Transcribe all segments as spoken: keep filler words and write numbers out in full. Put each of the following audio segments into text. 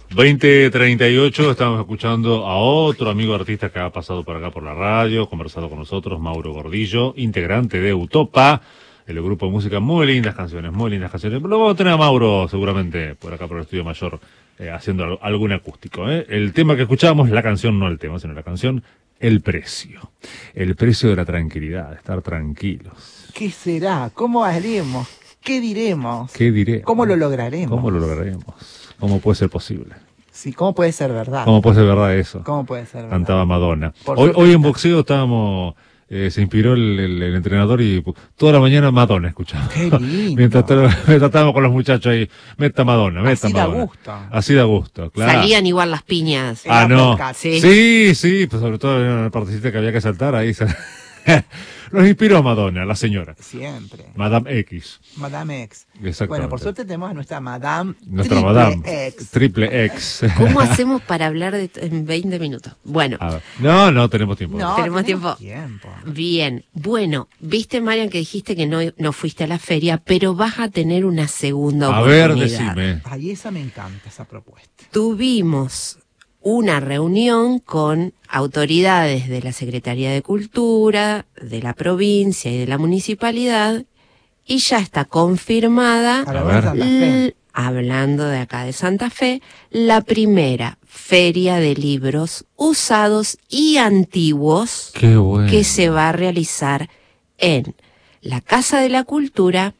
veinte treinta y ocho, estamos escuchando a otro amigo artista que ha pasado por acá por la radio, conversado con nosotros, Mauro Gordillo, integrante de Utopa, el grupo de música. Muy lindas canciones, muy lindas canciones. Lo vamos a tener a Mauro seguramente por acá por el Estudio Mayor, eh, haciendo algún acústico. ¿eh? El tema que escuchamos, la canción, no el tema, sino la canción, el precio. El precio de la tranquilidad, de estar tranquilos. ¿Qué será? ¿Cómo haremos? ¿Qué diremos? ¿Qué diré? ¿Cómo lo lograremos? ¿Cómo lo lograremos? ¿Cómo puede ser posible? Sí, ¿cómo puede ser verdad? ¿Cómo puede ser verdad eso? ¿Cómo puede ser verdad? Cantaba Madonna. Por Hoy, suerte hoy en está. boxeo estábamos, eh, se inspiró el, el, el entrenador y toda la mañana Madonna escuchaba. Qué lindo. mientras, mientras estábamos con los muchachos ahí, meta Madonna, meta Así da Madonna. gusto. Así da gusto, claro. Salían igual las piñas. Ah, Era no. podcast. Sí. Sí, sí, pues sobre todo en una partecita que había que saltar ahí. Se... Nos inspiró Madonna, la señora. Siempre. Madame X. Madame X. Exactamente. Bueno, por suerte tenemos a nuestra Madame Nuestra Triple Madame X. Triple X. ¿Cómo hacemos para hablar de t- en veinte minutos? Bueno, A ver. No, no tenemos tiempo. No, Tenemos tenemos tiempo. tiempo. bien. Bueno, viste, Marian, que dijiste que no, no fuiste a la feria, pero vas a tener una segunda A ver, oportunidad. decime. Ay, esa me encanta, esa propuesta. Tuvimos una reunión con autoridades de la Secretaría de Cultura, de la provincia y de la municipalidad, y ya está confirmada, A la A ver. ver. Santa Fe. l- hablando de acá de Santa Fe, la primera feria de libros usados y antiguos Qué bueno. que se va a realizar en la Casa de la Cultura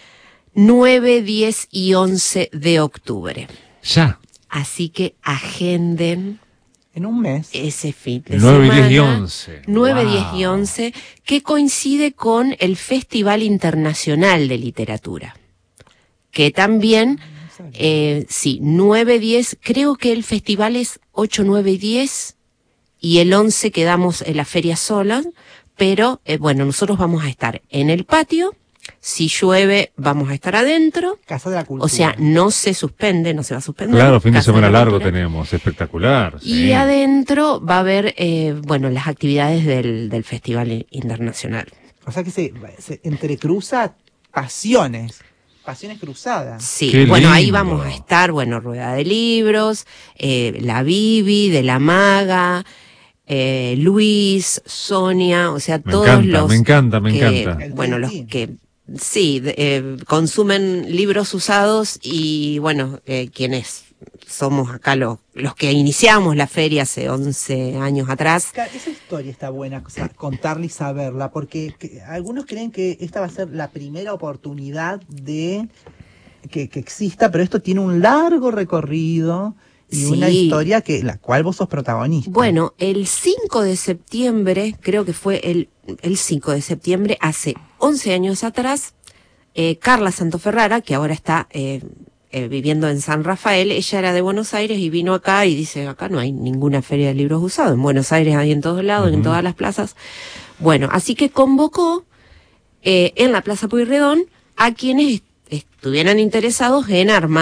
nueve, diez y once de octubre. Ya. Así que agenden En un mes. ese fin de nueve, semana. diez y once. nueve, Wow. diez y once, que coincide con el Festival Internacional de Literatura. Que también, eh, sí, nueve, diez, creo que el festival es ocho, nueve y diez, y el once quedamos en la feria sola, pero eh, bueno, nosotros vamos a estar en el patio. Si llueve, vamos a estar adentro. Casa de la Cultura. O sea, no se suspende, no se va a suspender. Claro, fin de Casa semana la largo Cultura. tenemos, espectacular. Y sí. adentro va a haber, eh, bueno, las actividades del, del Festival Internacional. O sea que se, se entrecruza pasiones. Pasiones cruzadas. Sí, Qué bueno, ahí lindo. vamos a estar, bueno, rueda de libros, eh, la Bibi, de la Maga, eh, Luis, Sonia, o sea, Me todos encanta, los me encanta, me que, encanta. El bueno, los Dream que sí, de- eh, consumen libros usados y bueno, eh, quienes somos acá los, los que iniciamos la feria hace once años atrás. Ca- Esa historia está buena, o sea, contarla y saberla, porque que- algunos creen que esta va a ser la primera oportunidad de que, que exista, pero esto tiene un largo recorrido y una Sí. historia que la cual vos sos protagonista. Bueno, el cinco de septiembre, creo que fue el, el cinco de septiembre, hace once años atrás, eh, Carla Santoferrara, que ahora está eh, eh, viviendo en San Rafael, ella era de Buenos Aires y vino acá y dice, acá no hay ninguna feria de libros usados, en Buenos Aires hay en todos lados, en Ujú. todas las plazas. Bueno, así que convocó eh, en la Plaza Pueyrredón a quienes est- estuvieran interesados en armar